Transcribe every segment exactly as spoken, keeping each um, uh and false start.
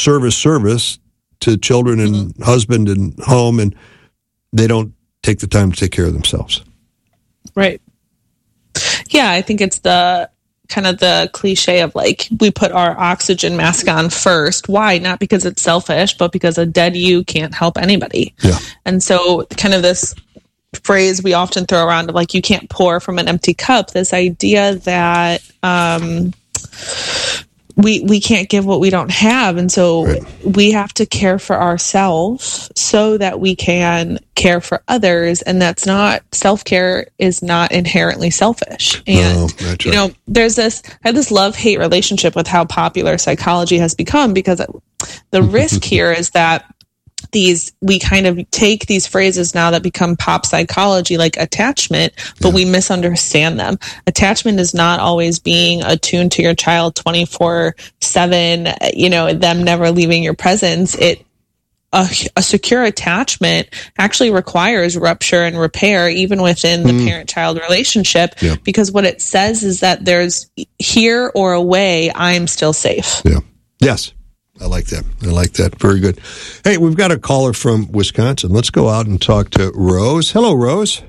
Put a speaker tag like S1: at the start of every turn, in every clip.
S1: service, service to children and mm-hmm. husband and home, and they don't take the time to take care of themselves.
S2: Right. Yeah, I think it's the kind of the cliche of like, we put our oxygen mask on first. Why? Not because it's selfish, but because a dead you can't help anybody.
S1: Yeah.
S2: And so kind of this phrase we often throw around of like, you can't pour from an empty cup, this idea that um, we we can't give what we don't have. And so
S1: right.
S2: we have to care for ourselves so that we can care for others. And that's not, self-care is not inherently selfish. And,
S1: no, right.
S2: you know, there's this, I have this love-hate relationship with how popular psychology has become, because the risk here is that these, we kind of take these phrases now that become pop psychology, like attachment, but yeah. we misunderstand them. Attachment is not always being attuned to your child twenty-four seven, you know, them never leaving your presence. It, a, a secure attachment actually requires rupture and repair, even within the mm. parent-child relationship, yeah. because what it says is that there's here or away, I'm still safe.
S1: Yeah. Yes. I like that. I like that. Very good. Hey, we've got a caller from Wisconsin. Let's go out and talk to Rose. Hello, Rose.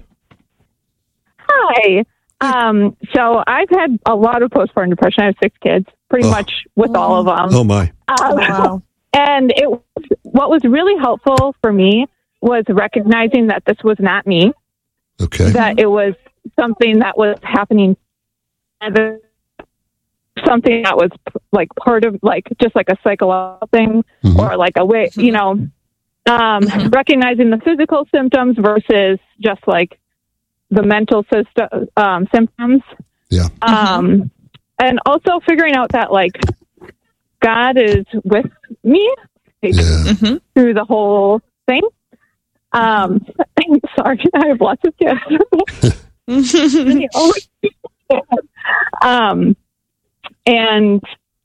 S3: Hi. Um, so I've had a lot of postpartum depression. I have six kids, pretty oh. much with oh. all of them.
S1: Oh, my.
S3: Um, wow. And it, what was really helpful for me was recognizing that this was not me.
S1: Okay.
S3: That it was something that was happening, something that was like part of like just like a psychological thing mm-hmm. or like a way, you know, um, mm-hmm. recognizing the physical symptoms versus just like the mental system, um, symptoms.
S1: Yeah.
S3: Um, and also figuring out that like God is with me like,
S1: yeah.
S3: mm-hmm. through the whole thing. Um, I'm sorry, I have lots of kids. um, And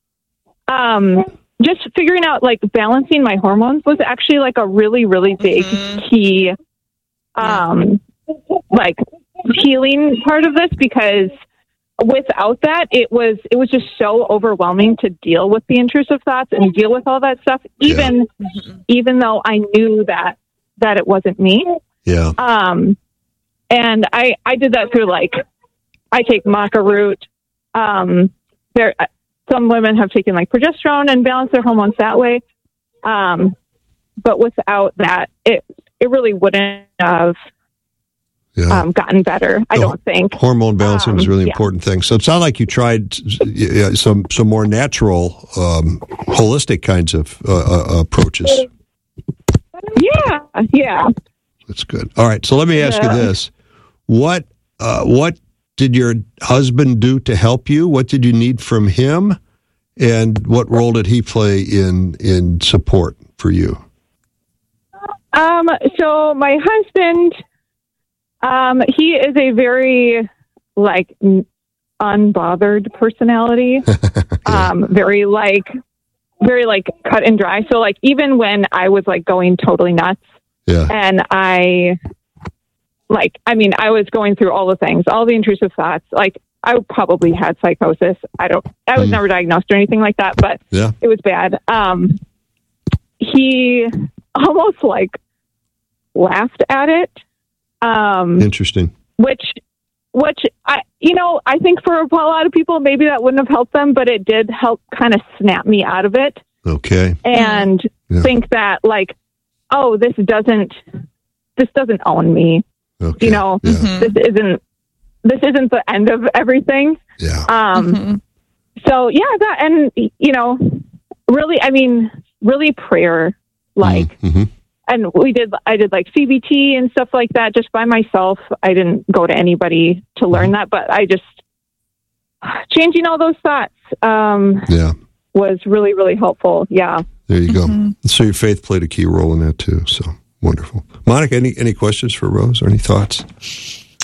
S3: um, just figuring out, like, balancing my hormones was actually, like, a really, really big mm-hmm. key, um, like, healing part of this, because without that, it was it was just so overwhelming to deal with the intrusive thoughts and deal with all that stuff, even yeah. even though I knew that that it wasn't me.
S1: Yeah.
S3: Um, and I, I did that through, like, I take maca root, um, There, some women have taken like progesterone and balanced their hormones that way. Um, but without that, it it really wouldn't have yeah. um, gotten better. I
S1: no,
S3: don't think
S1: hormone balancing um, is a really
S3: yeah.
S1: important thing. So it sounds like you tried yeah, some some more natural, um, holistic kinds of uh, uh, approaches.
S3: Yeah, yeah,
S1: that's good. All right, so let me ask yeah. you this: what uh, what did your husband do to help you? What did you need from him? And what role did he play in, in support for you?
S3: Um, so my husband, um, he is a very, like, unbothered personality. yeah. Um, very, like, very, like, cut and dry. So, like, even when I was, like, going totally nuts
S1: yeah.
S3: and I... Like, I mean, I was going through all the things, all the intrusive thoughts. Like, I probably had psychosis. I don't, I was mm. never diagnosed or anything like that, but
S1: yeah.
S3: it was bad. Um, he almost like laughed at it. Um,
S1: Interesting.
S3: Which, which I, you know, I think for a lot of people, maybe that wouldn't have helped them, but it did help kind of snap me out of it.
S1: Okay.
S3: And yeah. think that like, oh, this doesn't, this doesn't own me.
S1: Okay.
S3: You know,
S1: yeah.
S3: this isn't this isn't the end of everything.
S1: Yeah.
S3: Um. Mm-hmm. So yeah, that and you know, really, I mean, really prayer, like,
S1: mm-hmm.
S3: and we did. I did like C B T and stuff like that just by myself. I didn't go to anybody to learn mm-hmm. that, but I just changing all those thoughts. Um,
S1: yeah,
S3: was really really helpful. Yeah.
S1: There you go.
S2: Mm-hmm.
S1: So your faith played a key role in that too. So. Wonderful. Monica, any, any questions for Rose or any thoughts?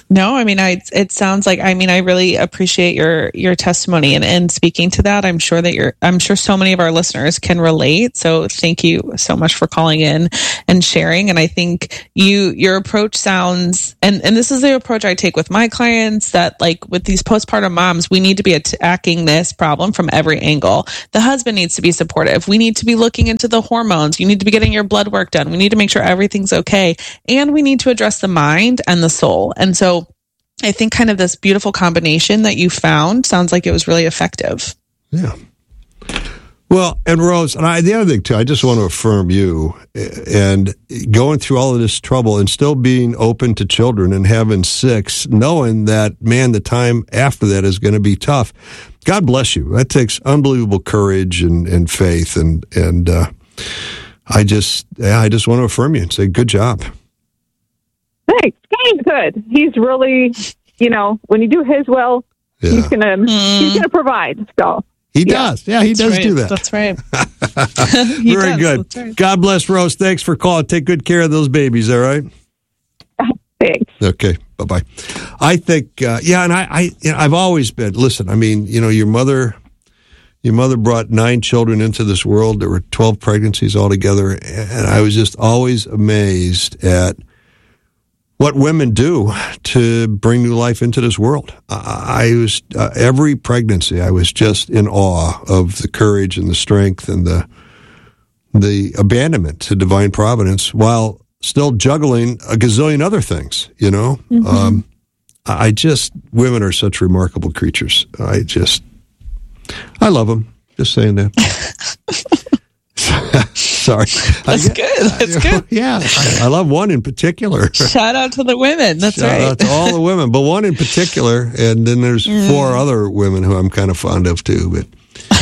S2: No, I mean, I, it sounds like, I mean, I really appreciate your, your testimony and, and speaking to that. I'm sure that you're, I'm sure so many of our listeners can relate. So thank you so much for calling in and sharing. And I think you, your approach sounds, and, and this is the approach I take with my clients, that like with these postpartum moms, we need to be attacking this problem from every angle. The husband needs to be supportive. We need to be looking into the hormones. You need to be getting your blood work done. We need to make sure everything's okay. And we need to address the mind and the soul. And so I think kind of this beautiful combination that you found sounds like it was really effective.
S1: Yeah. Well, and Rose, and I, the other thing too, I just want to affirm you and going through all of this trouble and still being open to children and having six, knowing that, man, the time after that is going to be tough. God bless you. That takes unbelievable courage and, and faith. And, and, uh, I just, yeah, I just want to affirm you and say, good job.
S3: Thanks. He's good. He's really, you know, when you do his will, yeah. he's gonna mm. he's gonna provide. So
S1: he yeah. does. Yeah, he That's does
S2: right.
S1: do that.
S2: That's right.
S1: Very
S2: does.
S1: good.
S2: Right.
S1: God bless, Rose. Thanks for calling. Take good care of those babies. All right.
S3: Thanks.
S1: Okay. Bye bye. I think, uh, yeah, and I, I, you know, I've always been. Listen, I mean, you know, your mother. Your mother brought nine children into this world. There were twelve pregnancies altogether, and I was just always amazed at what women do to bring new life into this world. I was, uh, every pregnancy, I was just in awe of the courage and the strength and the the abandonment to divine providence while still juggling a gazillion other things, you know? Mm-hmm. Um, I just, women are such remarkable creatures. I just, I love them. Just saying that. Sorry.
S2: That's I, good. That's I, good.
S1: Yeah. I, I love one in particular.
S2: Shout out to the women. That's
S1: Shout
S2: right.
S1: Shout out to all the women, but one in particular. And then there's mm. four other women who I'm kind of fond of too, but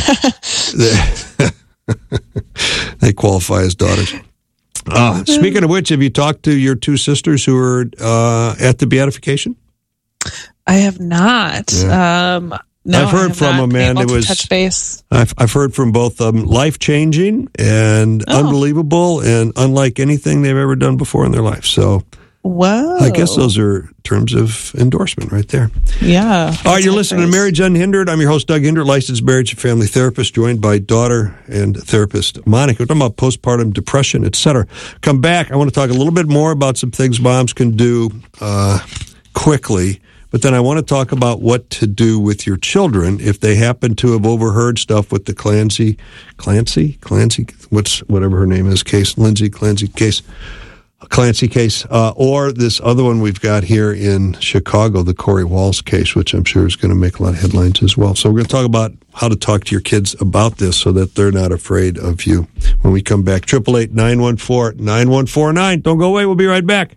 S1: they, they qualify as daughters. Uh, speaking of which, have you talked to your two sisters who are uh, at the beatification?
S2: I have not. Yeah. Um, No,
S1: I've heard from them, man. It was
S2: touch base.
S1: I've, I've heard from both of them, life changing and oh. unbelievable, and unlike anything they've ever done before in their life. So,
S2: wow.
S1: I guess those are terms of endorsement right there.
S2: Yeah.
S1: All right, you're listening to Marriage Unhindered. I'm your host, Doug Hindert, licensed marriage and family therapist, joined by daughter and therapist Monica. We're talking about postpartum depression, et cetera. Come back. I want to talk a little bit more about some things moms can do uh, quickly. But then I want to talk about what to do with your children if they happen to have overheard stuff with the Clancy, Clancy, Clancy, what's whatever her name is, case, Lindsay Clancy case, Clancy case, uh, or this other one we've got here in Chicago, the Corey Walls case, which I'm sure is going to make a lot of headlines as well. So we're going to talk about how to talk to your kids about this so that they're not afraid of you when we come back. eight eight eight, nine one four, nine one four nine. Don't go away. We'll be right back.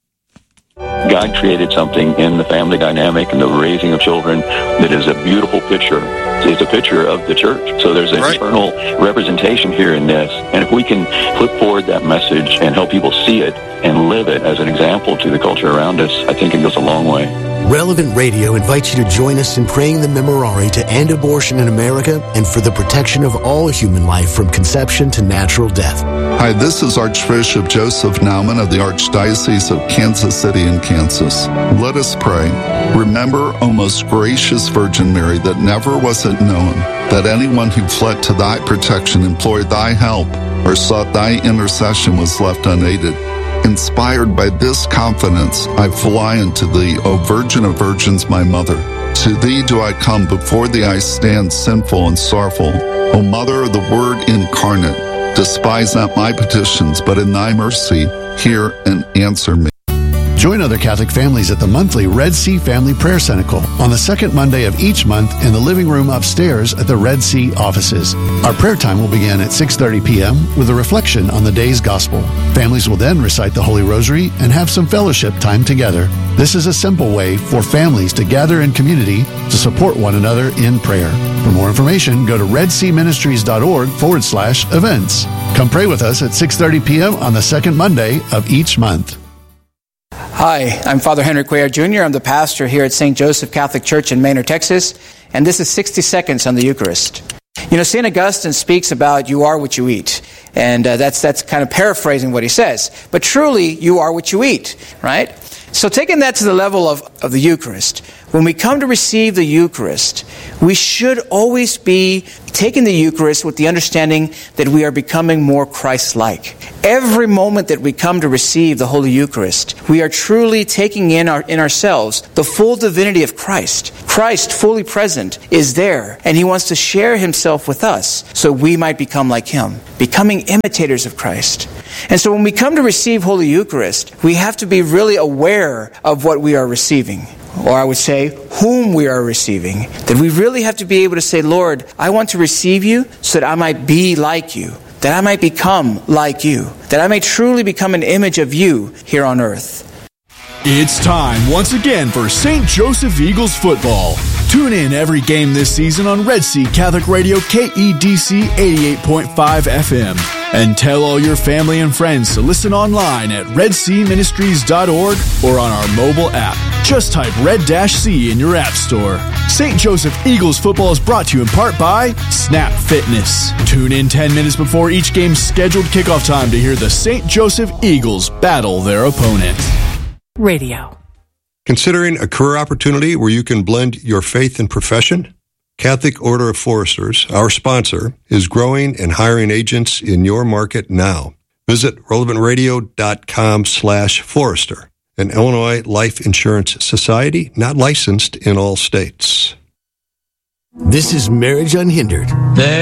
S4: God created something in the family dynamic and the raising of children that is a beautiful picture. It's a picture of the church. So there's an right. eternal representation here in this. And if we can flip forward that message and help people see it and live it as an example to the culture around us, I think it goes a long way.
S5: Relevant Radio invites you to join us in praying the Memorare to end abortion in America and for the protection of all human life from conception to natural death.
S6: Hi, this is Archbishop Joseph Naumann of the Archdiocese of Kansas City in Kansas. Let us pray. Remember, O most gracious Virgin Mary, that never was it known that anyone who fled to thy protection, implored thy help, or sought thy intercession was left unaided. Inspired by this confidence, I fly unto thee, O Virgin of Virgins, my mother. To thee do I come, before thee I stand sinful and sorrowful. O Mother of the Word incarnate, despise not my petitions, but in thy mercy hear and answer me.
S7: Join other Catholic families at the monthly Red Sea Family Prayer Cenacle on the second Monday of each month in the living room upstairs at the Red Sea offices. Our prayer time will begin at six thirty p.m. with a reflection on the day's gospel. Families will then recite the Holy Rosary and have some fellowship time together. This is a simple way for families to gather in community to support one another in prayer. For more information, go to redseaministries.org forward slash events. Come pray with us at six thirty p.m. on the second Monday of each month.
S8: Hi, I'm Father Henry Cuellar Junior I'm the pastor here at Saint Joseph Catholic Church in Manor, Texas, and this is sixty seconds on the Eucharist. You know, Saint Augustine speaks about you are what you eat, and uh, that's that's kind of paraphrasing what he says. But truly, you are what you eat, right? So taking that to the level of, of the Eucharist, when we come to receive the Eucharist, we should always be taking the Eucharist with the understanding that we are becoming more Christ-like. Every moment that we come to receive the Holy Eucharist, we are truly taking in our in ourselves the full divinity of Christ. Christ, fully present, is there, and He wants to share Himself with us so we might become like Him, becoming imitators of Christ. And so when we come to receive Holy Eucharist, we have to be really aware of what we are receiving. Or I would say, whom we are receiving. That we really have to be able to say, Lord, I want to receive you so that I might be like you. That I might become like you. That I may truly become an image of you here on earth.
S9: It's time once again for Saint Joseph Eagles football. Tune in every game this season on Red Sea Catholic Radio K E D C eighty-eight point five F M. And tell all your family and friends to listen online at red sea ministries dot org or on our mobile app. Just type Red-C in your app store. Saint Joseph Eagles football is brought to you in part by Snap Fitness. Tune in ten minutes before each game's scheduled kickoff time to hear the Saint Joseph Eagles battle their opponent.
S10: Radio.
S1: Considering a career opportunity where you can blend your faith and profession? Catholic Order of Foresters, our sponsor, is growing and hiring agents in your market now. Visit relevant radio dot com slash forester, an Illinois life insurance society not licensed in all states.
S5: This is Marriage Unhindered.
S11: There